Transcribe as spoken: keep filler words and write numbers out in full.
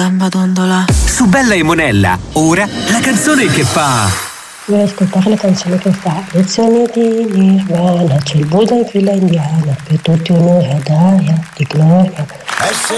gamba dondola. Su Bella e Monella, ora la canzone che fa... Vuoi ascoltare la canzone che fa lezioni di Nirvana, c'è il Buddha in fila indiana, per tutti un'ora d'aria di gloria.